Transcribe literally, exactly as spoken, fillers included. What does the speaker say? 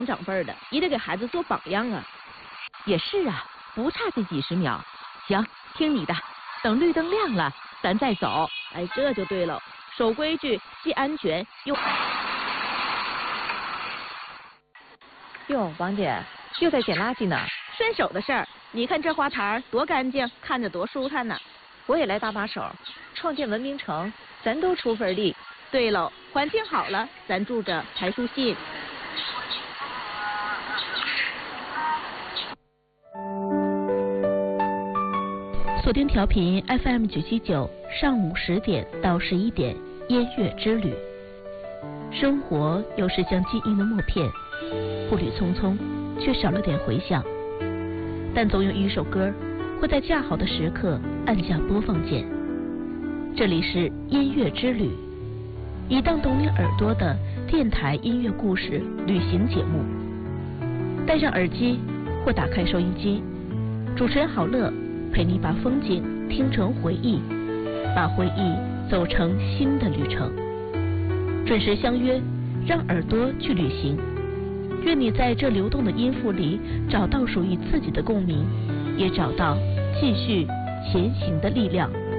长辈的，也得给孩子做榜样啊。 也是啊，不差这几十秒。行，听你的，等绿灯亮了，咱再走。 哎，这就对了，守规矩，既安全又…… 哟，王姐又在捡垃圾呢。 顺手的事儿，你看这花坛多干净，看着多舒坦呢。 我也来搭把手，创建文明城，咱都出份力。 对喽，环境好了，咱住着才舒心。 锁定调频 F M 九七九，上午十点到十一点，音乐之旅。生活有时像记忆的默片，步履匆匆，却少了点回响。但总有一首歌会在恰好的时刻按下播放键。这里是音乐之旅，一档懂你耳朵的电台音乐故事旅行节目。戴上耳机或打开收音机，主持人郝乐陪你把风景听成回忆，把回忆走成新的旅程。准时相约，让耳朵去旅行。愿你在这流动的音符里找到属于自己的共鸣，也找到继续前行的力量。